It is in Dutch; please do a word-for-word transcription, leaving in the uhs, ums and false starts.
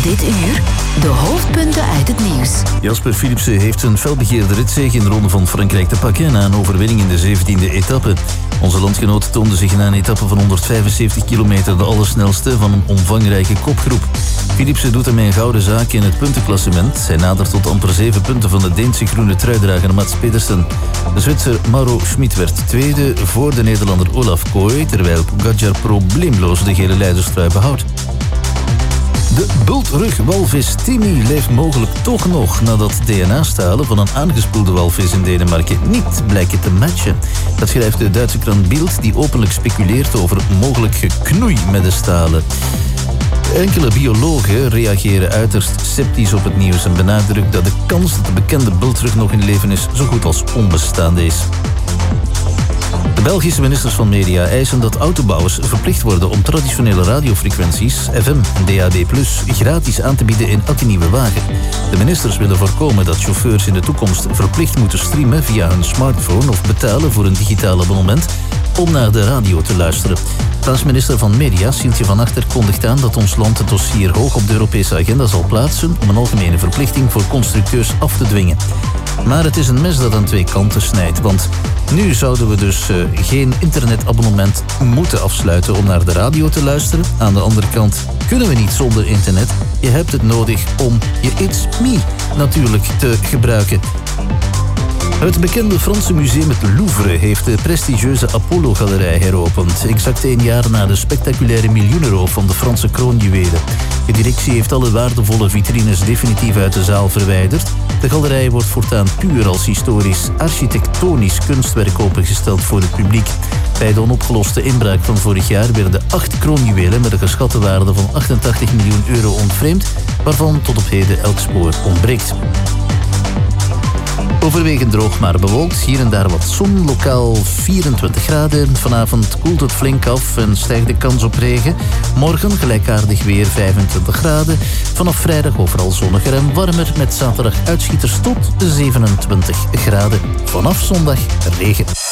Dit uur de hoofdpunten uit het nieuws. Jasper Philipsen heeft een felbegeerde ritzege in de Ronde van Frankrijk te pakken na een overwinning in de zeventiende etappe. Onze landgenoot toonde zich na een etappe van honderdvijfenzeventig kilometer de allersnelste van een omvangrijke kopgroep. Philipsen doet ermee een gouden zaak in het puntenklassement. Hij nadert tot amper zeven punten van de Deense groene truidrager Mats Pedersen. De Zwitser Mauro Schmid werd tweede voor de Nederlander Olaf Kooi, terwijl Pogacar probleemloos de gele leiderstrui behoudt. De bultrugwalvis Timmy leeft mogelijk toch nog nadat D N A-stalen van een aangespoelde walvis in Denemarken niet blijken te matchen. Dat schrijft de Duitse krant Bild, die openlijk speculeert over mogelijk geknoei met de stalen. Enkele biologen reageren uiterst sceptisch op het nieuws en benadrukt dat de kans dat de bekende bultrug nog in leven is zo goed als onbestaande is. De Belgische ministers van Media eisen dat autobouwers verplicht worden om traditionele radiofrequenties, F M en D A B plus, gratis aan te bieden in elke nieuwe wagen. De ministers willen voorkomen dat chauffeurs in de toekomst verplicht moeten streamen via hun smartphone of betalen voor een digitaal abonnement om naar de radio te luisteren. Staatsminister van Media, Syltje van Achter, kondigt aan dat ons land het dossier hoog op de Europese agenda zal plaatsen om een algemene verplichting voor constructeurs af te dwingen. Maar het is een mes dat aan twee kanten snijdt, want nu zouden we dus uh, geen internetabonnement moeten afsluiten om naar de radio te luisteren. Aan de andere kant kunnen we niet zonder internet. Je hebt het nodig om je It's Me natuurlijk te gebruiken. Het bekende Franse museum het Louvre heeft de prestigieuze Apollo-galerij heropend. Exact één jaar na de spectaculaire miljoenenroof van de Franse kroonjuwelen. De directie heeft alle waardevolle vitrines definitief uit de zaal verwijderd. De galerij wordt voortaan puur als historisch, architectonisch kunstwerk opengesteld voor het publiek. Bij de onopgeloste inbraak van vorig jaar werden acht kroonjuwelen met een geschatte waarde van achtentachtig miljoen euro ontvreemd, waarvan tot op heden elk spoor ontbreekt. Overwegend droog maar bewolkt, hier en daar wat zon, lokaal vierentwintig graden. Vanavond koelt het flink af en stijgt de kans op regen. Morgen gelijkaardig weer vijfentwintig graden. Vanaf vrijdag overal zonniger en warmer met zaterdag uitschieters tot zevenentwintig graden. Vanaf zondag regen.